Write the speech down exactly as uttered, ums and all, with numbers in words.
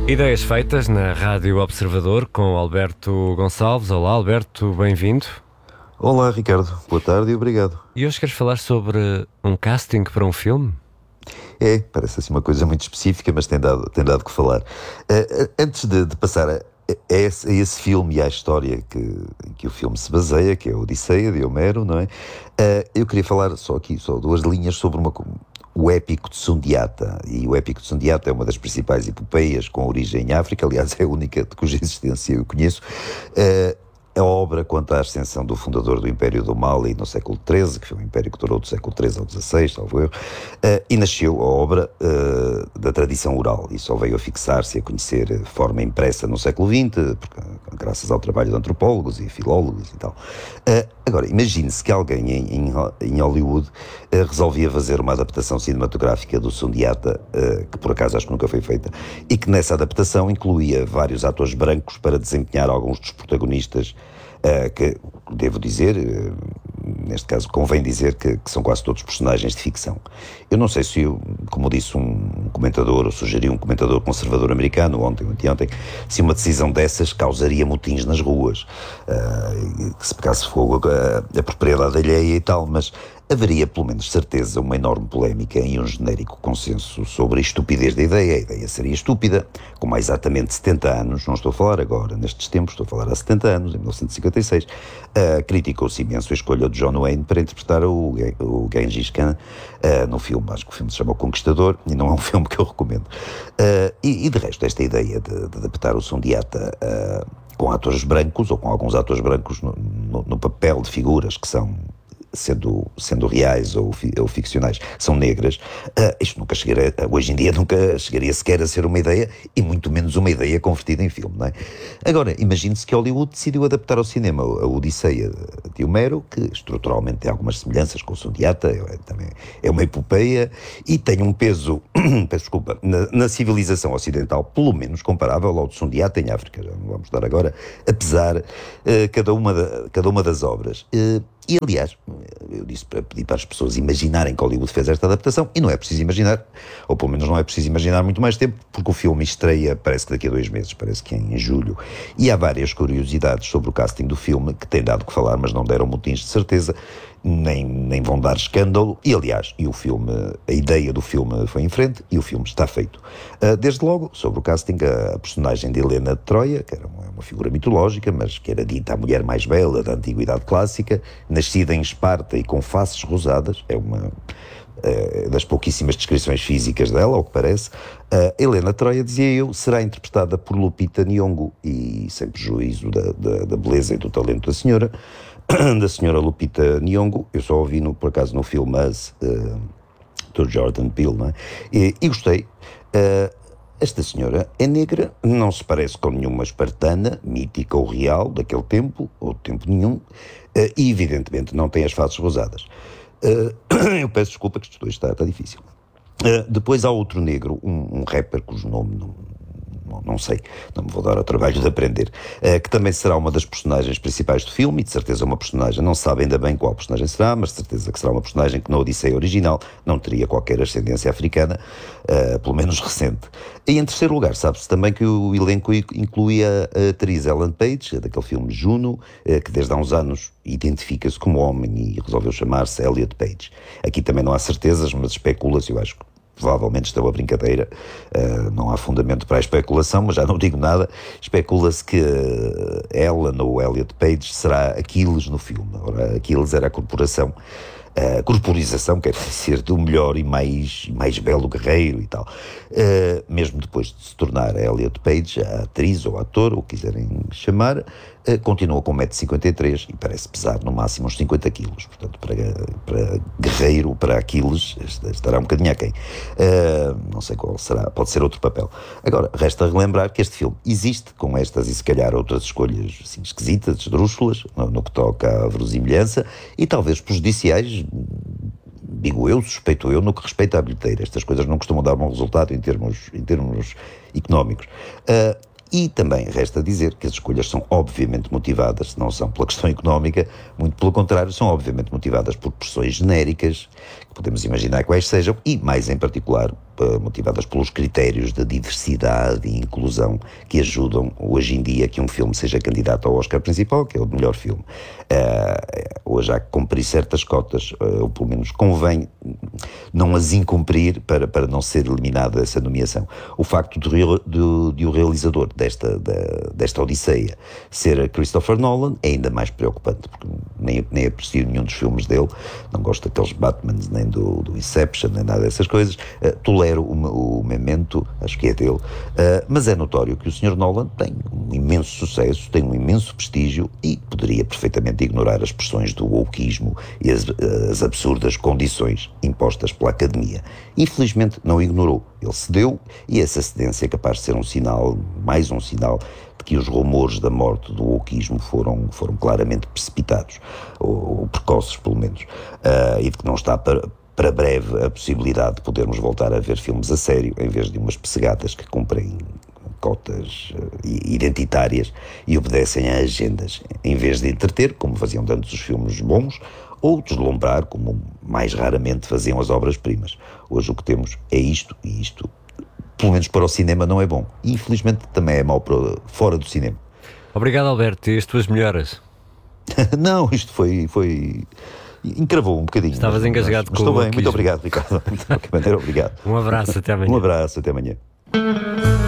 Ideias feitas na Rádio Observador com Alberto Gonçalves. Olá, Alberto, bem-vindo. Olá, Ricardo. Boa tarde e obrigado. E hoje queres falar sobre um casting para um filme? É, parece assim uma coisa muito específica, mas tem dado, tem dado que falar. Uh, antes de, de passar a, a, esse, a esse filme e à história que, que o filme se baseia, que é a Odisseia de Homero, não é? Uh, eu queria falar só aqui, só duas linhas sobre uma, o Épico de Sundiata. E o Épico de Sundiata é uma das principais epopeias com origem em África, aliás é a única de cuja existência eu conheço. Uh, A obra conta a ascensão do fundador do Império do Mali no século treze, que foi um império que durou do século treze ao dezasseis, salvo erro, uh, e nasceu a obra uh, da tradição oral, e só veio a fixar-se e a conhecer de forma impressa no século vinte, porque, graças ao trabalho de antropólogos e filólogos e tal. Uh, agora, imagine-se que alguém em, em, em Hollywood uh, resolvia fazer uma adaptação cinematográfica do Sundiata, uh, que por acaso acho que nunca foi feita, e que nessa adaptação incluía vários atores brancos para desempenhar alguns dos protagonistas. Uh, que, devo dizer, uh, neste caso convém dizer que, que são quase todos personagens de ficção. Eu não sei se, eu, como disse um comentador, ou sugeriu um comentador conservador americano ontem ou anteontem, se uma decisão dessas causaria motins nas ruas, uh, que se pegasse fogo a, a propriedade alheia e tal, mas haveria pelo menos certeza uma enorme polémica e um genérico consenso sobre a estupidez da ideia. A ideia seria estúpida, como há exatamente setenta anos, não estou a falar agora, nestes tempos, estou a falar há setenta anos, em mil novecentos e cinquenta e seis, uh, criticou-se imenso a escolha de John Wayne para interpretar o, o Gengis Khan uh, no filme. Acho que o filme se chama O Conquistador e não é um filme que eu recomendo. Uh, e, e de resto, esta ideia de, de adaptar o Sundiata uh, com atores brancos, ou com alguns atores brancos no, no, no papel de figuras que são Sendo, sendo reais ou, fi, ou ficcionais, são negras, uh, isto nunca chegaria, hoje em dia nunca chegaria sequer a ser uma ideia, e muito menos uma ideia convertida em filme, não é? Agora, imagine-se que Hollywood decidiu adaptar ao cinema a Odisseia de Homero, que estruturalmente tem algumas semelhanças com o Sundiata, é, também é uma epopeia, e tem um peso, peço desculpa, na, na civilização ocidental, pelo menos comparável ao de Sundiata em África, já não vamos dar agora, apesar uh, cada, uma da, cada uma das obras. Uh, E, aliás, eu disse para pedir para as pessoas imaginarem que Hollywood fez esta adaptação, e não é preciso imaginar, ou pelo menos não é preciso imaginar muito mais tempo, porque o filme estreia, parece que daqui a dois meses, parece que em julho, e há várias curiosidades sobre o casting do filme, que têm dado que falar, mas não deram motins de certeza, nem, nem vão dar escândalo, e aliás, e o filme, a ideia do filme foi em frente, e o filme está feito. Desde logo, sobre o casting, a personagem de Helena de Troia, que era uma, uma figura mitológica, mas que era dita a mulher mais bela da antiguidade clássica, nascida em Esparta e com faces rosadas, é uma uh, das pouquíssimas descrições físicas dela, ao que parece. Uh, Helena Troia, dizia eu, será interpretada por Lupita Nyong'o, e sem prejuízo da, da, da beleza e do talento da senhora, da senhora Lupita Nyong'o, eu só ouvi no, por acaso no filme Us, uh, do Jordan Peele, não é? E, e gostei. Uh, esta senhora é negra, não se parece com nenhuma espartana, mítica ou real, daquele tempo, ou de tempo nenhum, uh, e evidentemente não tem as faces rosadas. Uh, eu peço desculpa que isto dois está, está difícil. Uh, depois há outro negro, um, um rapper cujo nome não, não, não sei, não me vou dar ao trabalho de aprender, uh, que também será uma das personagens principais do filme, e de certeza uma personagem, não se sabe ainda bem qual personagem será, mas de certeza que será uma personagem que na Odisseia original não teria qualquer ascendência africana, uh, pelo menos recente. E em terceiro lugar, sabe-se também que o elenco inclui a, a atriz Ellen Page, daquele filme Juno, uh, que desde há uns anos identifica-se como homem e resolveu chamar-se Elliot Page. Aqui também não há certezas, mas especula-se, eu acho que provavelmente estou a brincadeira, uh, não há fundamento para a especulação, mas já não digo nada. Especula-se que uh, Ellen ou Elliot Page será Aquiles no filme. Ora, Aquiles era a corporação, a corporização, quer dizer, do melhor e mais, mais belo guerreiro e tal. Uh, mesmo depois de se tornar Elliot Page, a atriz ou ator, o que quiserem chamar, uh, continua com um metro e cinquenta e três e parece pesar no máximo uns cinquenta quilos. Portanto, para, para guerreiro, para Aquiles, estará um bocadinho aquém. Uh, não sei qual será, pode ser outro papel. Agora, resta relembrar que este filme existe com estas e se calhar outras escolhas assim, esquisitas, esdrúxulas, no, no que toca à verosimilhança e talvez prejudiciais, digo eu, suspeito eu, no que respeita à bilheteira. Estas coisas não costumam dar bom resultado em termos, em termos económicos. Uh, e também resta dizer que as escolhas são obviamente motivadas, não são pela questão económica, muito pelo contrário, são obviamente motivadas por pressões genéricas, que podemos imaginar quais sejam, e mais em particular motivadas pelos critérios de diversidade e inclusão que ajudam hoje em dia que um filme seja candidato ao Oscar principal, que é o de melhor filme. Uh, hoje há que cumprir certas cotas, uh, ou pelo menos convém não as incumprir para, para não ser eliminada essa nomeação. O facto de, de, de o realizador desta, da, desta Odisseia ser Christopher Nolan é ainda mais preocupante, porque nem, nem aprecio nenhum dos filmes dele, não gosto daqueles Batmans, nem do, do Inception, nem nada dessas coisas. Uh, tolero o, o Memento, acho que é dele, uh, mas é notório que o senhor Nolan tem um imenso sucesso, tem um imenso prestígio e poderia perfeitamente ignorar as pressões do wokeismo e as, as absurdas condições impostas pela Academia. Infelizmente não ignorou, ele cedeu, e essa cedência é capaz de ser um sinal, mais um sinal, de que os rumores da morte do wokeismo foram, foram claramente precipitados, ou, ou precoces pelo menos, uh, e de que não está para para breve a possibilidade de podermos voltar a ver filmes a sério, em vez de umas pessegadas que cumprem cotas uh, identitárias e obedecem a agendas, em vez de entreter, como faziam tantos os filmes bons, ou deslumbrar, como mais raramente faziam as obras-primas. Hoje o que temos é isto, e isto, pelo menos para o cinema, não é bom. E, infelizmente também é mau para fora do cinema. Obrigado, Alberto, e as tuas melhoras? Não, isto foi... foi... encravou um bocadinho. Estavas mas, engasgado mas, com mas o estou bem, wokeismo. muito obrigado, Ricardo. De qualquer maneira, obrigado. Um abraço, até amanhã. Um abraço, até amanhã.